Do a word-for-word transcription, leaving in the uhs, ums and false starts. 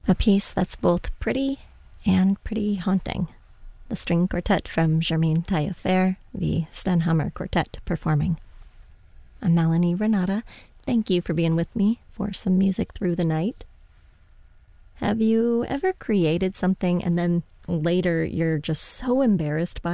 A piece that's both pretty and pretty haunting. The string quartet from Germaine Taillefer, the Stenhammer Quartet performing. I'm Melanie Renata. Thank you for being with me for some music through the night. Have you ever created something and then later you're just so embarrassed by